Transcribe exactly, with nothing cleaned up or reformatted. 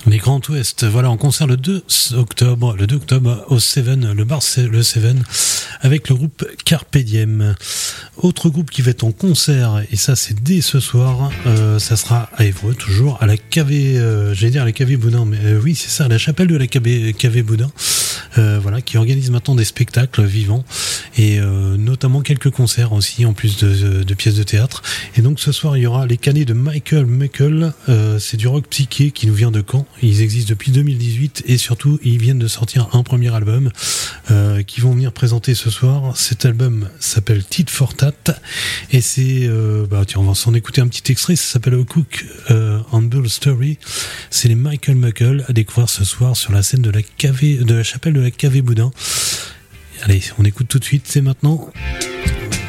Les Grand Ouest, voilà, en concert le deux octobre, le deux octobre au Seven, le bar le Seven, avec le groupe Carpe Diem. Autre groupe qui va être en concert, et ça c'est dès ce soir, euh, ça sera à Évreux, toujours, à la K V, euh, j'allais dire à la K V Boudin, mais euh, oui c'est ça, à la chapelle de la K V, K V Boudin, euh, voilà, qui organise maintenant des spectacles vivants, et euh, notamment quelques concerts aussi, en plus de, de, de pièces de théâtre. Et donc ce soir il y aura les canets de Michael Muckle, euh, c'est du rock psyché qui nous vient de Caen. Ils existent depuis deux mille dix-huit et surtout ils viennent de sortir un premier album euh, qu'ils vont venir présenter ce soir. Cet album s'appelle Tit for Tat et c'est euh, bah tiens on va s'en écouter un petit extrait. Ça s'appelle A Cook euh, and Bull Story. C'est les Michael Muckle à découvrir ce soir sur la scène de la K V, de la chapelle de la K V Boudin. Allez, on écoute tout de suite. C'est maintenant.